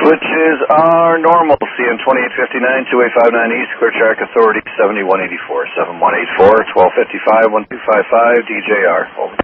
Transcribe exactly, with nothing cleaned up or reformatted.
which is our normal C N twenty-eight fifty-nine, two eight five nine East, Clear Track Authority, seventy-one eighty-four, seven one eight four, twelve fifty-five, one two five five, D J R. Over.